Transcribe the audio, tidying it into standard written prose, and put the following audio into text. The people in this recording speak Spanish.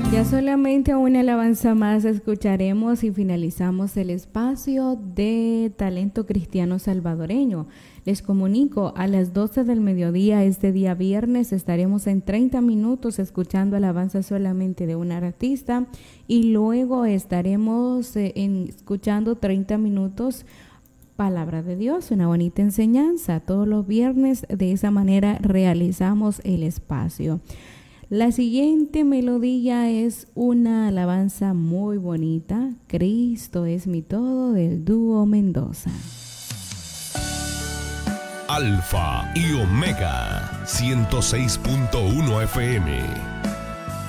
Ya solamente una alabanza más escucharemos y finalizamos el espacio de Talento Cristiano Salvadoreño. Les comunico, a las 12 del mediodía, este día viernes, estaremos en 30 minutos escuchando alabanza solamente de un artista y luego estaremos escuchando 30 minutos Palabra de Dios, una bonita enseñanza. Todos los viernes de esa manera realizamos el espacio. La siguiente melodía es una alabanza muy bonita, Cristo es mi todo, del dúo Mendoza. Alfa y Omega 106.1 FM.